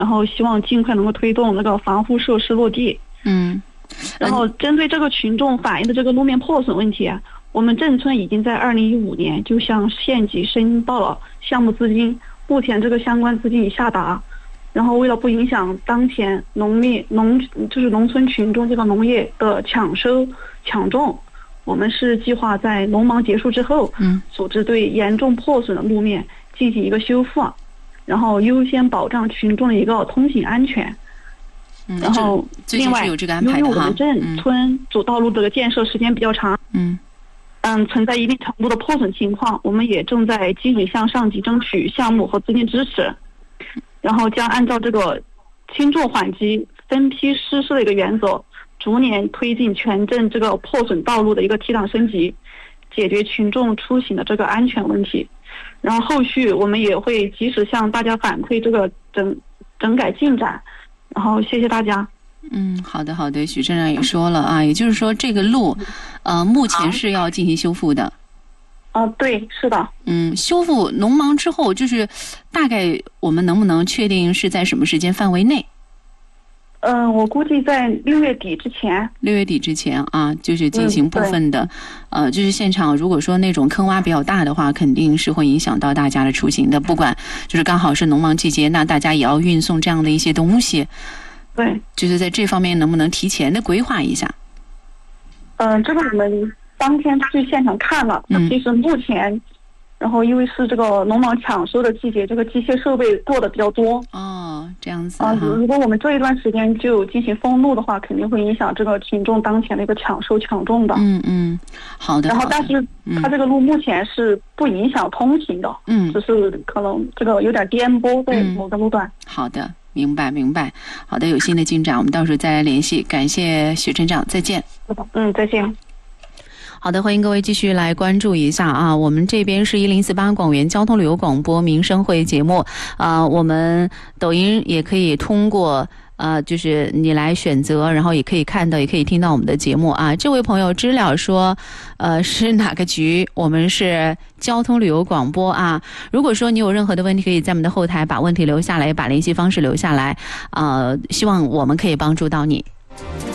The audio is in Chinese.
然后希望尽快能够推动那个防护设施落地。然后针对这个群众反映的这个路面破损问题啊，我们镇村已经在2015年就向县级申报了项目资金，目前这个相关资金已下达。然后为了不影响当前农村群众这个农业的抢收抢种，我们是计划在农忙结束之后，组织对严重破损的路面进行一个修复，然后优先保障群众的一个通行安全。然后另外，由于我们镇村主道路这个建设时间比较长，存在一定程度的破损情况，我们也正在积极向上级争取项目和资金支持，然后将按照这个轻重缓急、分批实施的一个原则，逐年推进全镇这个破损道路的一个提档升级，解决群众出行的这个安全问题。然后后续我们也会及时向大家反馈这个整改进展。然后谢谢大家。 好的好的，许镇长也说了啊，也就是说这个路目前是要进行修复的。 对，是的。 修复农忙之后，就是大概我们能不能确定是在什么时间范围内？ 我估计在6月底之前。6 月底之前啊，就是进行部分的，就是现场如果说那种坑洼比较大的话，肯定是会影响到大家的出行的。不管就是刚好是农忙季节，那大家也要运送这样的一些东西。 对， 就是在这方面能不能提前的规划一下？ 这个我们当天去现场看了，其实目前。然后因为是这个农忙抢收的季节，这个机械设备过的比较多。 这样子如果我们这一段时间就进行封路的话，肯定会影响这个群众当前的一个抢收抢种的。 好的。 然后但是它这个路目前是不影响通行的，只是可能这个有点颠簸在某个路段。 好的，明白。好的，有新的进展我们到时候再来联系。感谢许镇长，再见。 再见。 好的，欢迎各位继续来关注一下啊！我们这边是1048广元交通旅游广播民生会节目我们抖音也可以通过就是你来选择，然后也可以看到，也可以听到我们的节目啊。这位朋友知了说，是哪个局？我们是交通旅游广播啊。如果说你有任何的问题，可以在我们的后台把问题留下来，把联系方式留下来希望我们可以帮助到你。